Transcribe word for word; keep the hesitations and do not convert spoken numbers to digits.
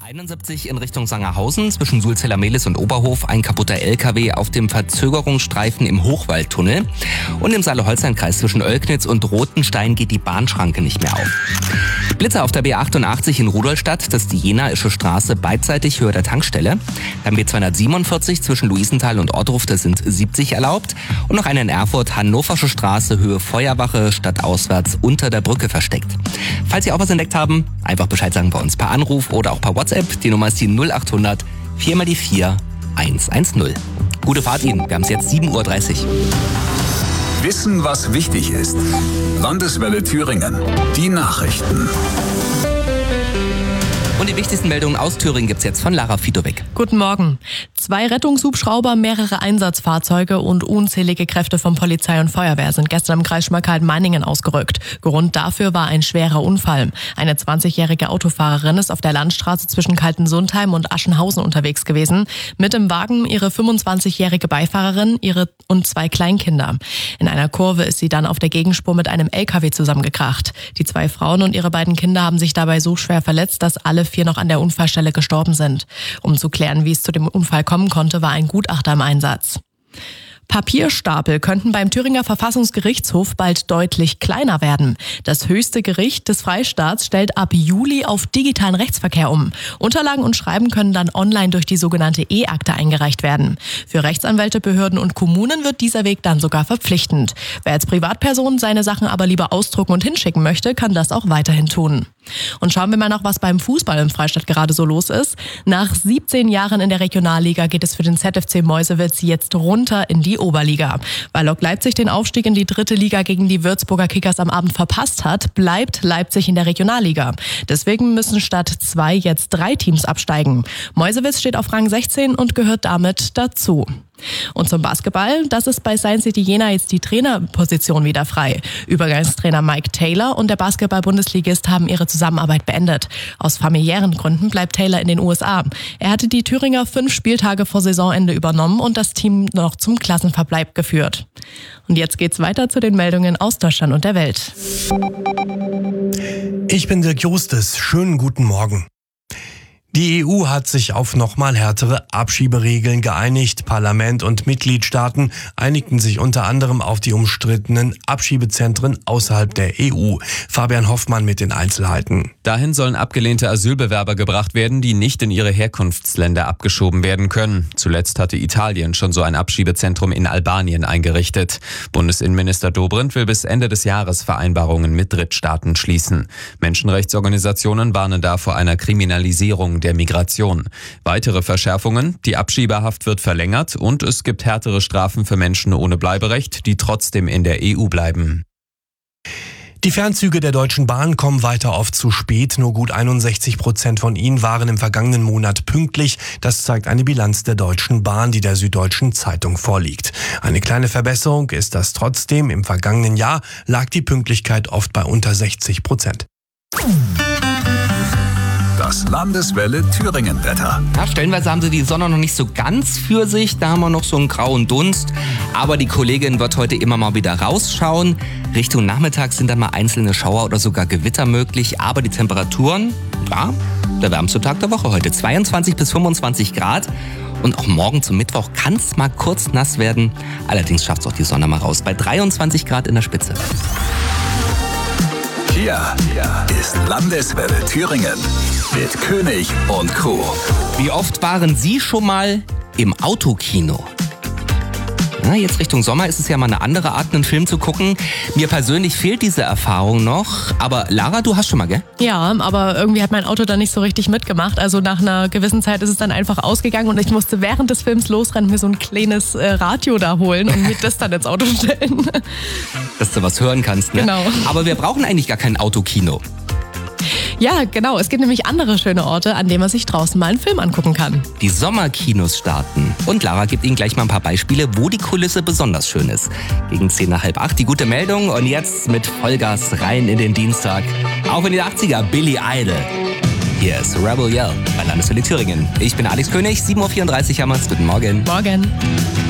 einundsiebzig in Richtung Sangerhausen zwischen Sulzeller-Mehlis und Oberhof ein kaputter L K W auf dem Verzögerungsstreifen im Hochwaldtunnel. Und im Saale-Holstein-Kreis zwischen Oelknitz und Rothenstein geht die Bahnschranke nicht mehr auf. Blitzer auf der B achtundachtzig in Rudolstadt, das ist die Jenaische Straße, beidseitig Höhe der Tankstelle. Dann B zweihundertsiebenundvierzig zwischen Luisenthal und Ortruf, das sind siebzig erlaubt. Und noch eine in Erfurt, Hannoversche Straße, Höhe Feuerwache, stadtauswärts unter der Brücke versteckt. Falls Sie auch was entdeckt haben, einfach Bescheid sagen bei uns per Anruf oder auch per WhatsApp. Die Nummer ist die null achthundert vier mal die vier eins eins null. Gute Fahrt Ihnen, wir haben es jetzt sieben Uhr dreißig. Wissen, was wichtig ist. Landeswelle Thüringen. Die Nachrichten. Und die wichtigsten Meldungen aus Thüringen gibt's jetzt von Lara Fidowek. Guten Morgen. Zwei Rettungshubschrauber, mehrere Einsatzfahrzeuge und unzählige Kräfte von Polizei und Feuerwehr sind gestern im Kreis Schmalkalden-Meiningen ausgerückt. Grund dafür war ein schwerer Unfall. Eine zwanzigjährige Autofahrerin ist auf der Landstraße zwischen Kaltensundheim und Aschenhausen unterwegs gewesen. Mit im Wagen ihre fünfundzwanzigjährige Beifahrerin ihre und zwei Kleinkinder. In einer Kurve ist sie dann auf der Gegenspur mit einem L K W zusammengekracht. Die zwei Frauen und ihre beiden Kinder haben sich dabei so schwer verletzt, dass alle vier noch an der Unfallstelle gestorben sind. Um zu klären, wie es zu dem Unfall kommen konnte, war ein Gutachter im Einsatz. Papierstapel könnten beim Thüringer Verfassungsgerichtshof bald deutlich kleiner werden. Das höchste Gericht des Freistaats stellt ab Juli auf digitalen Rechtsverkehr um. Unterlagen und Schreiben können dann online durch die sogenannte E-Akte eingereicht werden. Für Rechtsanwälte, Behörden und Kommunen wird dieser Weg dann sogar verpflichtend. Wer als Privatperson seine Sachen aber lieber ausdrucken und hinschicken möchte, kann das auch weiterhin tun. Und schauen wir mal noch, was beim Fußball im Freistaat gerade so los ist. Nach siebzehn Jahren in der Regionalliga geht es für den Z F C Meuselwitz jetzt runter in die Oberliga. Weil Lok Leipzig den Aufstieg in die dritte Liga gegen die Würzburger Kickers am Abend verpasst hat, bleibt Leipzig in der Regionalliga. Deswegen müssen statt zwei jetzt drei Teams absteigen. Meuselwitz steht auf Rang sechzehn und gehört damit dazu. Und zum Basketball, das ist bei Science City Jena jetzt die Trainerposition wieder frei. Übergangstrainer Mike Taylor und der Basketball-Bundesligist haben ihre Zusammenarbeit beendet. Aus familiären Gründen bleibt Taylor in den U S A. Er hatte die Thüringer fünf Spieltage vor Saisonende übernommen und das Team noch zum Klassenverbleib geführt. Und jetzt geht's weiter zu den Meldungen aus Deutschland und der Welt. Ich bin Dirk Justes. Schönen guten Morgen. Die E U hat sich auf nochmal härtere Abschieberegeln geeinigt. Parlament und Mitgliedstaaten einigten sich unter anderem auf die umstrittenen Abschiebezentren außerhalb der E U. Fabian Hoffmann mit den Einzelheiten. Dahin sollen abgelehnte Asylbewerber gebracht werden, die nicht in ihre Herkunftsländer abgeschoben werden können. Zuletzt hatte Italien schon so ein Abschiebezentrum in Albanien eingerichtet. Bundesinnenminister Dobrindt will bis Ende des Jahres Vereinbarungen mit Drittstaaten schließen. Menschenrechtsorganisationen warnen da vor einer Kriminalisierung der Migration. Weitere Verschärfungen: Die Abschiebehaft wird verlängert und es gibt härtere Strafen für Menschen ohne Bleiberecht, die trotzdem in der E U bleiben. Die Fernzüge der Deutschen Bahn kommen weiter oft zu spät. Nur gut einundsechzig Prozent von ihnen waren im vergangenen Monat pünktlich. Das zeigt eine Bilanz der Deutschen Bahn, die der Süddeutschen Zeitung vorliegt. Eine kleine Verbesserung ist das trotzdem. Im vergangenen Jahr lag die Pünktlichkeit oft bei unter sechzig Prozent. Das Landeswelle Thüringen-Wetter. Ja, stellenweise haben sie die Sonne noch nicht so ganz für sich, da haben wir noch so einen grauen Dunst. Aber die Kollegin wird heute immer mal wieder rausschauen. Richtung Nachmittag sind dann mal einzelne Schauer oder sogar Gewitter möglich. Aber die Temperaturen, ja, der wärmste Tag der Woche heute. zweiundzwanzig bis fünfundzwanzig Grad. Und auch morgen zum Mittwoch kann es mal kurz nass werden. Allerdings schafft es auch die Sonne mal raus. Bei dreiundzwanzig Grad in der Spitze. Hier, hier ist Landeswelle Thüringen mit König und Co. Wie oft waren Sie schon mal im Autokino? Na, jetzt Richtung Sommer ist es ja mal eine andere Art, einen Film zu gucken. Mir persönlich fehlt diese Erfahrung noch. Aber Lara, du hast schon mal, gell? Ja, aber irgendwie hat mein Auto dann nicht so richtig mitgemacht. Also nach einer gewissen Zeit ist es dann einfach ausgegangen und ich musste während des Films losrennen, mir so ein kleines äh, Radio da holen und mir das dann ins Auto stellen. Dass du was hören kannst, ne? Genau. Aber wir brauchen eigentlich gar kein Autokino. Ja, genau. Es gibt nämlich andere schöne Orte, an denen man sich draußen mal einen Film angucken kann. Die Sommerkinos starten. Und Lara gibt Ihnen gleich mal ein paar Beispiele, wo die Kulisse besonders schön ist. Gegen zehn nach halb acht die gute Meldung. Und jetzt mit Vollgas rein in den Dienstag. Auch in den achtziger, Billy Idol. Hier ist Rebel Yell bei Landeswelle Thüringen. Ich bin Alex König, sieben Uhr vierunddreißig haben wir es. Guten Morgen. Morgen.